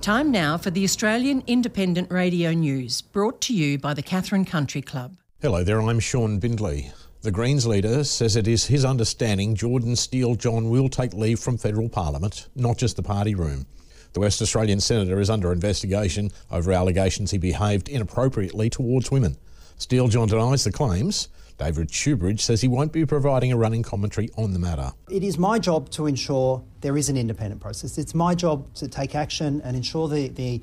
Time now for the Australian Independent Radio News, brought to you by the Katherine Country Club. Hello there, I'm Sean Bindley. The Greens leader says it is his understanding Jordan Steele-John will take leave from federal parliament, not just the party room. The West Australian senator is under investigation over allegations he behaved inappropriately towards women. Steele-John denies the claims. David Shoebridge says he won't be providing a running commentary on the matter. It is my job to ensure there is an independent process. It's my job to take action and ensure the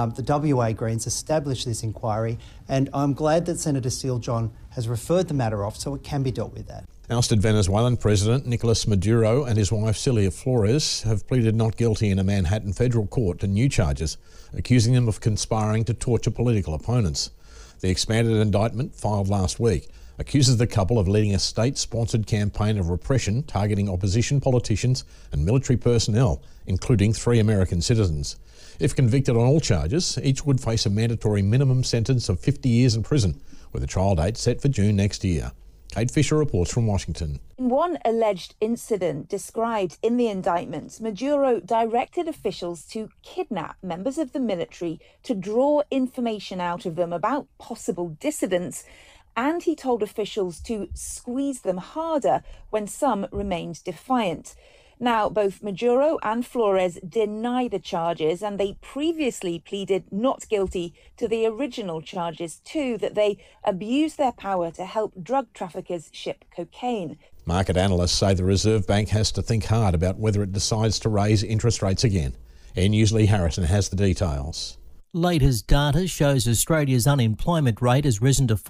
WA Greens establish this inquiry, and I'm glad that Senator Steele-John has referred the matter off so it can be dealt with that. Ousted Venezuelan President Nicolas Maduro and his wife Celia Flores have pleaded not guilty in a Manhattan federal court to new charges, accusing them of conspiring to torture political opponents. The expanded indictment, filed last week, accuses the couple of leading a state-sponsored campaign of repression targeting opposition politicians and military personnel, including 3 American citizens. If convicted on all charges, each would face a mandatory minimum sentence of 50 years in prison, with a trial date set for June next year. Kate Fisher reports from Washington. In one alleged incident described in the indictments, Maduro directed officials to kidnap members of the military to draw information out of them about possible dissidents, and he told officials to squeeze them harder when some remained defiant. Now, both Maduro and Flores deny the charges, and they previously pleaded not guilty to the original charges too, that they abused their power to help drug traffickers ship cocaine. Market analysts say the Reserve Bank has to think hard about whether it decides to raise interest rates again. Air News' Lee Harrison has the details. Latest data shows Australia's unemployment rate has risen to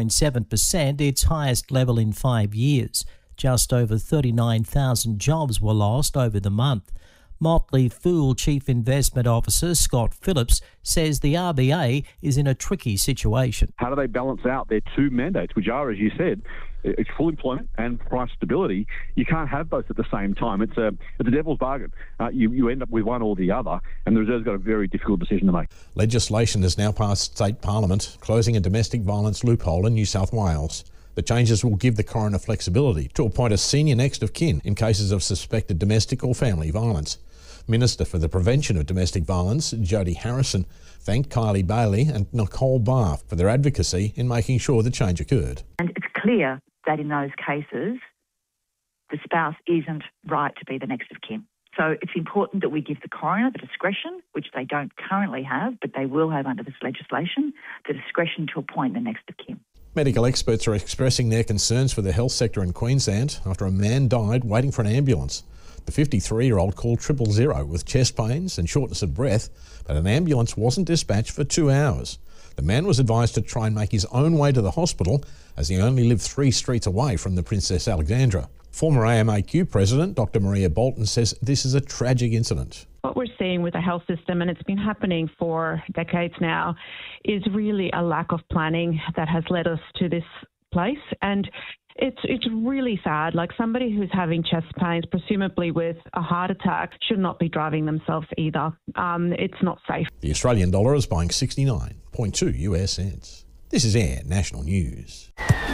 4.7%, its highest level in 5 years. Just over 39,000 jobs were lost over the month. Motley Fool Chief Investment Officer Scott Phillips says the RBA is in a tricky situation. How do they balance out their 2 mandates, which are, as you said, it's full employment and price stability? You can't have both at the same time. It's a devil's bargain. You end up with one or the other, and the Reserve's got a very difficult decision to make. Legislation has now passed state parliament, closing a domestic violence loophole in New South Wales. The changes will give the coroner flexibility to appoint a senior next of kin in cases of suspected domestic or family violence. Minister for the Prevention of Domestic Violence, Jodie Harrison, thanked Kylie Bailey and Nicole Barr for their advocacy in making sure the change occurred. And it's clear that in those cases, the spouse isn't right to be the next of kin. So it's important that we give the coroner the discretion, which they don't currently have, but they will have under this legislation, the discretion to appoint the next of kin. Medical experts are expressing their concerns for the health sector in Queensland after a man died waiting for an ambulance. The 53-year-old called 000 with chest pains and shortness of breath, but an ambulance wasn't dispatched for 2 hours. The man was advised to try and make his own way to the hospital, as he only lived 3 streets away from the Princess Alexandra. Former AMAQ President Dr Maria Bolton says this is a tragic incident. What we're seeing with the health system, and it's been happening for decades now, is really a lack of planning that has led us to this place. And it's really sad. Like, somebody who's having chest pains, presumably with a heart attack, should not be driving themselves either. It's not safe. The Australian dollar is buying 69.2 US cents. This is Air National News.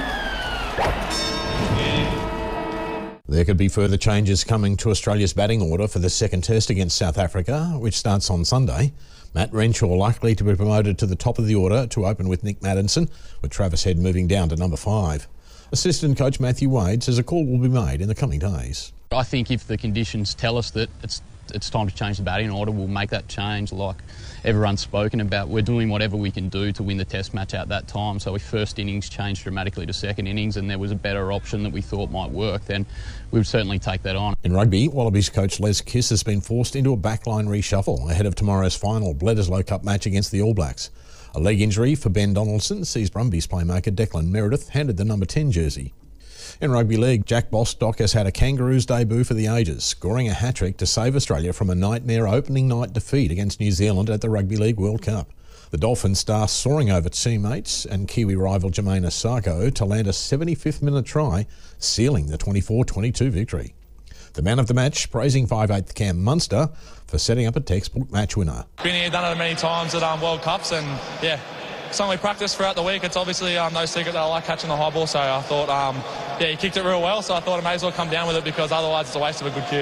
There could be further changes coming to Australia's batting order for the second test against South Africa, which starts on Sunday. Matt Renshaw likely to be promoted to the top of the order to open with Nick Maddinson, with Travis Head moving down to number 5. Assistant coach Matthew Wade says a call will be made in the coming days. I think if the conditions tell us that it's time to change the batting order, we'll make that change. Like everyone's spoken about, we're doing whatever we can do to win the test match at that time. So if first innings changed dramatically to second innings and there was a better option that we thought might work, then we would certainly take that on. In rugby, Wallabies coach Les Kiss has been forced into a backline reshuffle ahead of tomorrow's final Bledisloe Cup match against the All Blacks. A leg injury for Ben Donaldson sees Brumbies playmaker Declan Meredith handed the number 10 jersey. In rugby league, Jack Bostock has had a Kangaroos debut for the ages, scoring a hat-trick to save Australia from a nightmare opening night defeat against New Zealand at the Rugby League World Cup. The Dolphins star soaring over teammates and Kiwi rival Jermaine Osako to land a 75th minute try, sealing the 24-22 victory. The man of the match praising 5'8" Cam Munster for setting up a textbook match winner. Been here, done it many times at World Cups, and yeah, something we practice throughout the week. It's obviously no secret that I like catching the high ball, so I thought, he kicked it real well, so I thought I may as well come down with it because otherwise it's a waste of a good kick.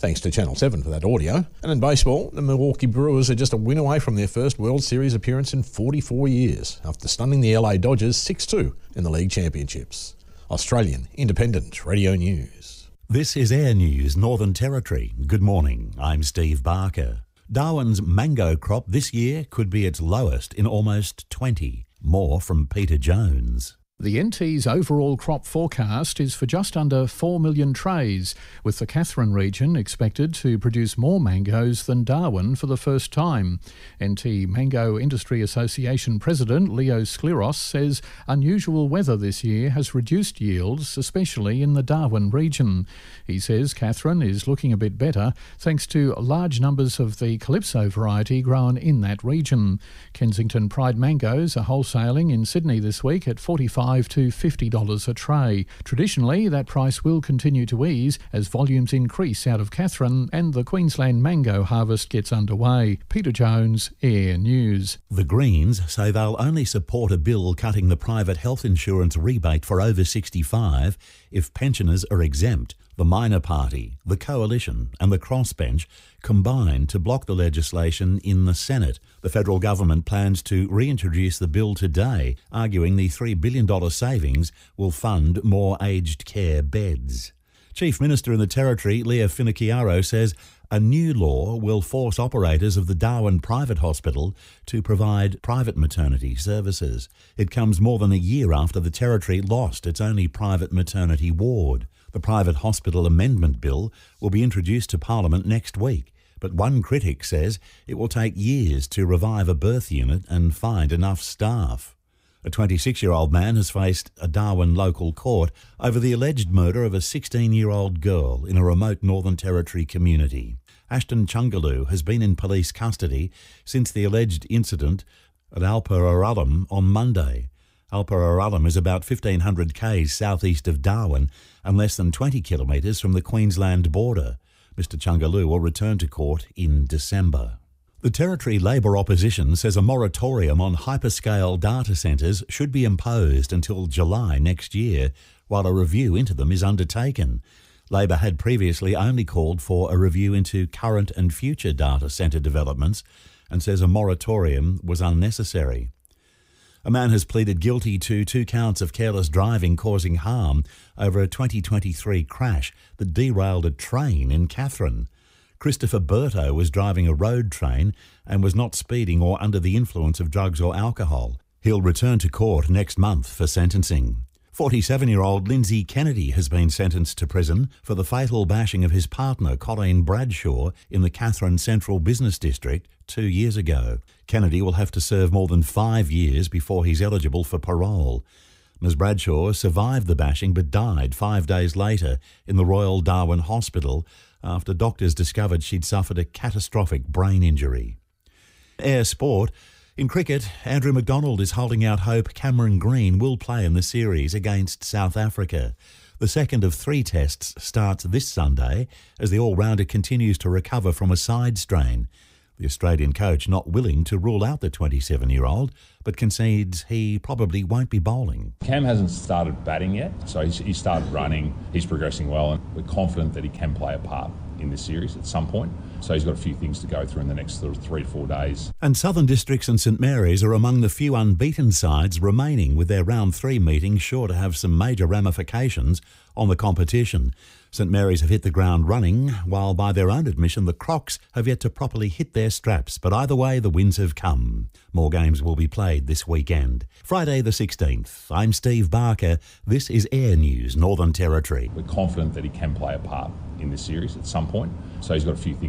Thanks to Channel 7 for that audio. And in baseball, the Milwaukee Brewers are just a win away from their first World Series appearance in 44 years after stunning the LA Dodgers 6-2 in the league championships. Australian Independent Radio News. This is Air News Northern Territory. Good morning, I'm Steve Barker. Darwin's mango crop this year could be its lowest in almost 20. More from Peter Jones. The NT's overall crop forecast is for just under 4 million trays, with the Katherine region expected to produce more mangoes than Darwin for the first time. NT Mango Industry Association President Leo Skliros says unusual weather this year has reduced yields, especially in the Darwin region. He says Katherine is looking a bit better thanks to large numbers of the Calypso variety grown in that region. Kensington Pride mangoes are wholesaling in Sydney this week at $45 to $50 a tray. Traditionally, that price will continue to ease as volumes increase out of Katherine and the Queensland mango harvest gets underway. Peter Jones, Air News. The Greens say they'll only support a bill cutting the private health insurance rebate for over 65 if pensioners are exempt. The Minor Party, the Coalition and the Crossbench combined to block the legislation in the Senate. The federal government plans to reintroduce the bill today, arguing the $3 billion savings will fund more aged care beds. Chief Minister in the Territory, Leah Finocchiaro, says a new law will force operators of the Darwin Private Hospital to provide private maternity services. It comes more than a year after the Territory lost its only private maternity ward. The Private Hospital Amendment Bill will be introduced to Parliament next week, but one critic says it will take years to revive a birth unit and find enough staff. A 26-year-old man has faced a Darwin local court over the alleged murder of a 16-year-old girl in a remote Northern Territory community. Ashton Chungaloo has been in police custody since the alleged incident at Alpurarulum on Monday. Alpurarulum is about 1,500 k's southeast of Darwin and less than 20 kilometres from the Queensland border. Mr Chungaloo will return to court in December. The Territory Labor opposition says a moratorium on hyperscale data centres should be imposed until July next year, while a review into them is undertaken. Labor had previously only called for a review into current and future data centre developments and says a moratorium was unnecessary. A man has pleaded guilty to 2 counts of careless driving causing harm over a 2023 crash that derailed a train in Katherine. Christopher Berto was driving a road train and was not speeding or under the influence of drugs or alcohol. He'll return to court next month for sentencing. 47-year-old Lindsay Kennedy has been sentenced to prison for the fatal bashing of his partner, Colleen Bradshaw, in the Katherine Central Business District 2 years ago. Kennedy will have to serve more than 5 years before he's eligible for parole. Ms Bradshaw survived the bashing but died 5 days later in the Royal Darwin Hospital after doctors discovered she'd suffered a catastrophic brain injury. Air Sport. In cricket, Andrew McDonald is holding out hope Cameron Green will play in the series against South Africa. The second of 3 tests starts this Sunday as the all-rounder continues to recover from a side strain. The Australian coach not willing to rule out the 27-year-old, but concedes he probably won't be bowling. Cam hasn't started batting yet, so he started running. He's progressing well, and we're confident that he can play a part in this series at some point. So he's got a few things to go through in the next 3 to 4 days. And Southern Districts and St Mary's are among the few unbeaten sides remaining, with their round 3 meeting sure to have some major ramifications on the competition. St Mary's have hit the ground running, while by their own admission the Crocs have yet to properly hit their straps, but either way the wins have come. More games will be played this weekend. Friday the 16th, I'm Steve Barker. This is Air News Northern Territory. We're confident that he can play a part in this series at some point, so he's got a few things